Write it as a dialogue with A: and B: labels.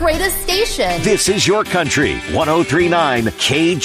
A: greatest station.
B: This is your country. 1039 KG.